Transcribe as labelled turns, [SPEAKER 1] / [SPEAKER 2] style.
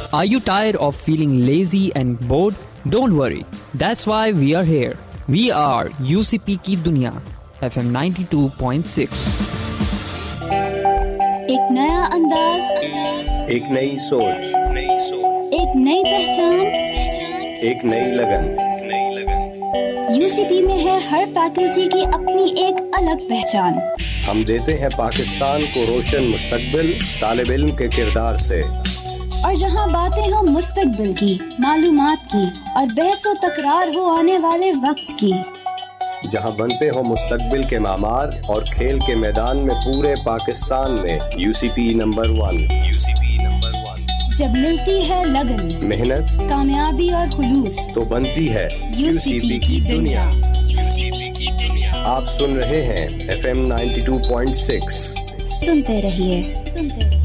[SPEAKER 1] Are you tired of feeling lazy and bored? Don't worry. That's why we are here. We are UCP की दुनिया FM 92.6।
[SPEAKER 2] एक नया अंदाज,
[SPEAKER 3] एक नई सोच,
[SPEAKER 2] एक नई पहचान,
[SPEAKER 3] एक नई लगन।
[SPEAKER 2] यूसीपी में है हर फैकल्टी की अपनी एक अलग पहचान।
[SPEAKER 3] हम देते हैं पाकिस्तान को रोशन मुस्तकबिल तालिब इल्म के किरदार से।
[SPEAKER 2] और जहां बातें हो मुस्तकबिल की, मालूमात की और बहसो तकरार हो आने वाले वक्त की,
[SPEAKER 3] जहां बनते हो मुस्तकबिल के मामार और खेल के मैदान में पूरे पाकिस्तान में यूसीपी नंबर 1।
[SPEAKER 2] जब मिलती है लगन,
[SPEAKER 3] मेहनत,
[SPEAKER 2] कामयाबी और खुलूस,
[SPEAKER 3] तो बनती है यूसीपी की दुनिया। आप सुन रहे हैं FM 92.6।
[SPEAKER 2] सुनते रहिए।